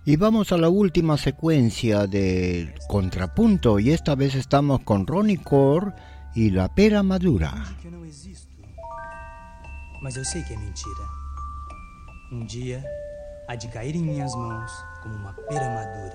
Y vamos a la última secuencia del contrapunto y esta vez estamos con Ronnie Core y La Pera Madura. Que eu não existo. Mas eu sei que é mentira. Um dia há de cair em minhas mãos como uma pera madura.